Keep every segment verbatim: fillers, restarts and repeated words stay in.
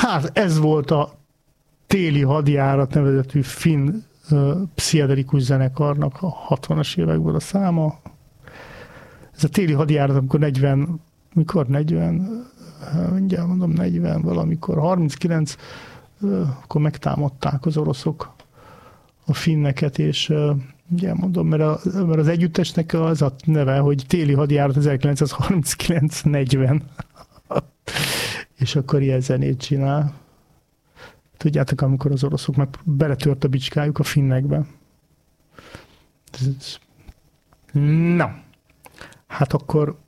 Hát ez volt a Téli Hadjárat nevezetű finn uh, pszichedelikus zenekarnak a hatvanas évekből a száma. Ez a Téli Hadjárat, amikor negyven, mikor negyven, mindjárt mondom negyven, valamikor harminckilenc, uh, akkor megtámadták az oroszok a finneket, és uh, ugye mondom, mert, a, mert az együttesnek az a neve, hogy Téli Hadjárat ezerkilencszázharminckilenc negyven. És akkor ilyen zenét csinál. Tudjátok, amikor az oroszok meg beletört a bicskájuk a finnekbe. Na, hát akkor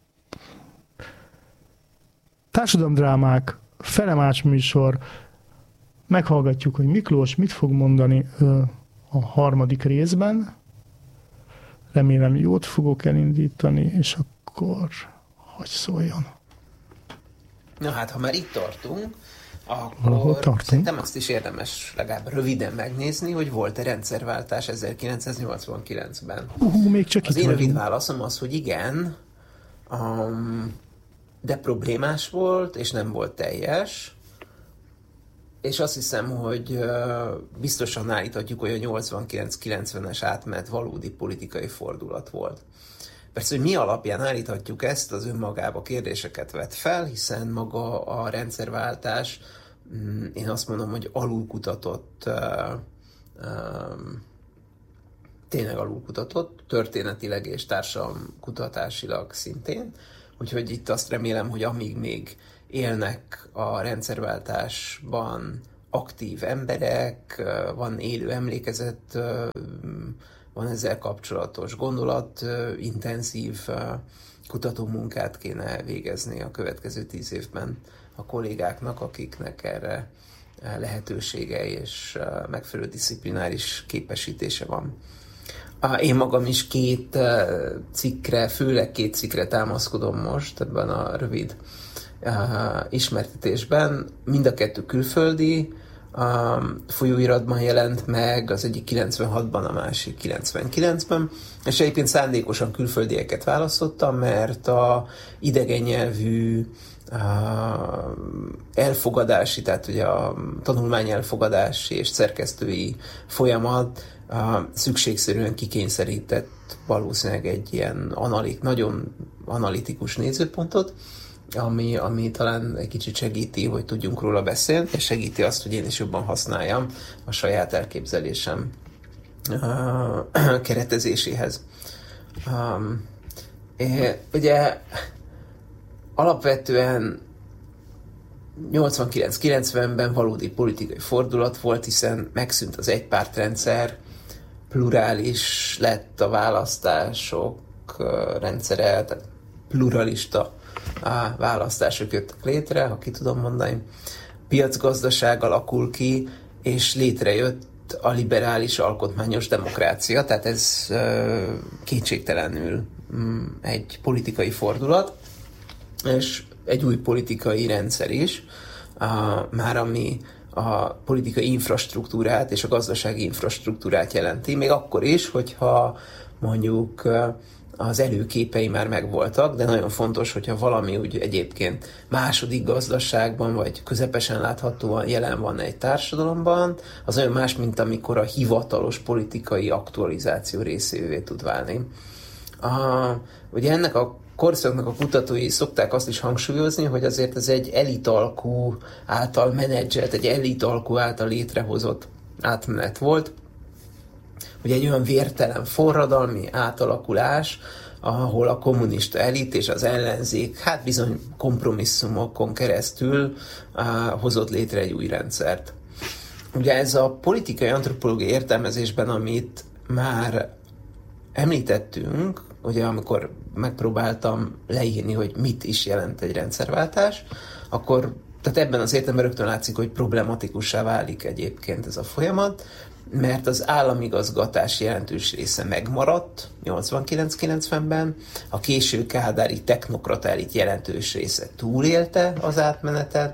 társadalomdrámák, felemás műsor, meghallgatjuk, hogy Miklós mit fog mondani a harmadik részben. Remélem jót fogok elindítani, és akkor hogy szóljon. Na hát, ha már itt tartunk, akkor szerintem azt is érdemes legalább röviden megnézni, hogy volt-e rendszerváltás ezerkilencszáznyolcvankilencben. Uh, még csak az én rövid válaszom az, hogy igen, um, de problémás volt, és nem volt teljes. És azt hiszem, hogy uh, biztosan állíthatjuk, hogy a nyolcvankilenc-kilencvenes átmenet valódi politikai fordulat volt. Persze, hogy mi alapján állíthatjuk ezt, az önmagába kérdéseket vet fel, hiszen maga a rendszerváltás, én azt mondom, hogy alulkutatott, uh, um, tényleg alulkutatott, történetileg és társadalomkutatásilag szintén. Úgyhogy itt azt remélem, hogy amíg még élnek a rendszerváltásban aktív emberek, van élő emlékezet, van ezzel kapcsolatos gondolat, intenzív kutatómunkát kéne végezni a következő tíz évben a kollégáknak, akiknek erre lehetősége és megfelelő disziplináris képesítése van. Én magam is két cikkre, főleg két cikkre támaszkodom most ebben a rövid ismertetésben. Mind a kettő külföldi folyóiratban jelent meg, az egyik kilencvenhatban, a másik kilencvenkilencben, és egyébként szándékosan külföldieket választottam, mert a idegen nyelvű elfogadási, tehát ugye a tanulmány elfogadási és szerkesztői folyamat szükségszerűen kikényszerített valószínűleg egy ilyen analik, nagyon analitikus nézőpontot, ami, ami talán egy kicsit segíti, hogy tudjunk róla beszélni, és segíti azt, hogy én is jobban használjam a saját elképzelésem uh, keretezéséhez. Um, ugye alapvetően nyolcvankilenc-kilencvenben valódi politikai fordulat volt, hiszen megszűnt az egypártrendszer, plurális lett a választások rendszere, tehát pluralista a választások jöttek létre, ha ki tudom mondani. Piacgazdaság alakul ki, és létrejött a liberális alkotmányos demokrácia, tehát ez kétségtelenül egy politikai fordulat, és egy új politikai rendszer is, már ami a politikai infrastruktúrát és a gazdasági infrastruktúrát jelenti, még akkor is, hogyha mondjuk az előképei már megvoltak, de nagyon fontos, hogyha valami úgy egyébként második gazdaságban, vagy közepesen láthatóan jelen van egy társadalomban, az olyan más, mint amikor a hivatalos politikai aktualizáció részévé tud válni. A, ugye ennek a korszaknak a kutatói szokták azt is hangsúlyozni, hogy azért ez egy elitalkú által menedzselt, egy elitalkú által létrehozott átmenet volt, hogy egy olyan vértelen forradalmi átalakulás, ahol a kommunista elit és az ellenzék hát bizony kompromisszumokon keresztül uh, hozott létre egy új rendszert. Ugye ez a politikai antropológiai értelmezésben, amit már említettünk, ugye amikor megpróbáltam leírni, hogy mit is jelent egy rendszerváltás, akkor tehát ebben az értelemben rögtön látszik, hogy problematikussá válik egyébként ez a folyamat, mert az államigazgatás jelentős része megmaradt nyolcvankilenc-kilencvenben, a késő kádári technokrata elit jelentős része túlélte az átmenetet,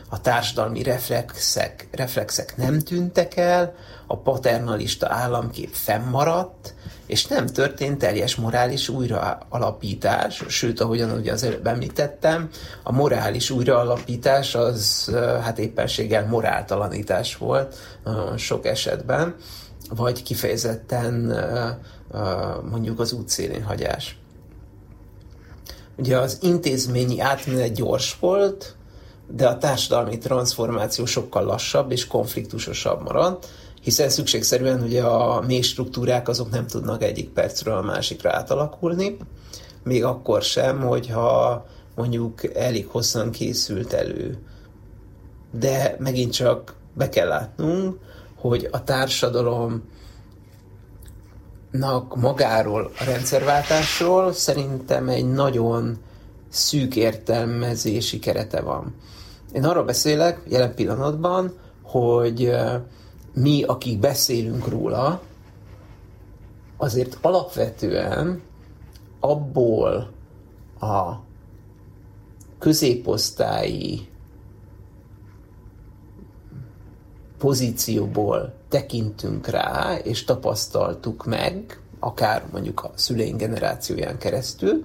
a társadalmi reflexek, reflexek nem tűntek el, a paternalista államkép fennmaradt, és nem történt teljes morális újraalapítás, sőt, ahogyan ugye az előbb említettem, a morális újraalapítás az hát éppenséggel moráltalanítás volt sok esetben, vagy kifejezetten mondjuk az útszélén hagyás. Ugye az intézményi átmenet gyors volt, de a társadalmi transformáció sokkal lassabb és konfliktusosabb maradt, hiszen szükségszerűen ugye a mély struktúrák azok nem tudnak egyik percről a másikra átalakulni, még akkor sem, hogyha mondjuk elég hosszan készült elő. De megint csak be kell látnunk, hogy a társadalomnak magáról, a rendszerváltásról szerintem egy nagyon szűk értelmezési kerete van. Én arról beszélek jelen pillanatban, hogy mi, akik beszélünk róla, azért alapvetően abból a középosztályi pozícióból tekintünk rá, és tapasztaltuk meg, akár mondjuk a szüleink generációján keresztül,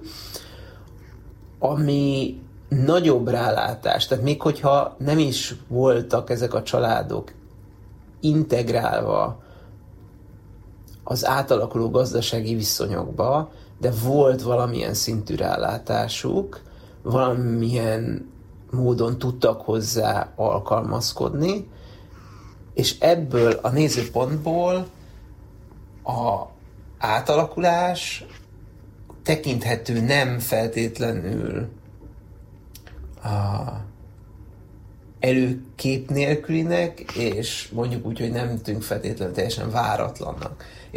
ami nagyobb rálátás, tehát még hogyha nem is voltak ezek a családok integrálva az átalakuló gazdasági viszonyokba, de volt valamilyen szintű rálátásuk, valamilyen módon tudtak hozzá alkalmazkodni, és ebből a nézőpontból a átalakulás tekinthető nem feltétlenül a előkép nélkülinek, és mondjuk úgy, hogy nem tűnk feltétlenül teljesen váratlannak.